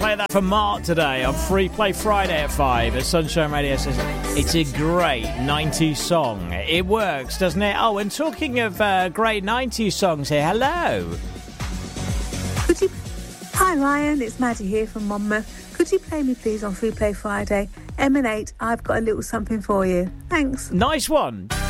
play that for Mark today on Free Play Friday at 5 as Sunshine Radio says it's a great 90s song. It works, doesn't it? Oh, and talking of great 90s songs here, hello. Hi Ryan, it's Maddie here from Monmouth. Could you play me please on Free Play Friday? M&8, I've got a little something for you. Thanks. Nice one.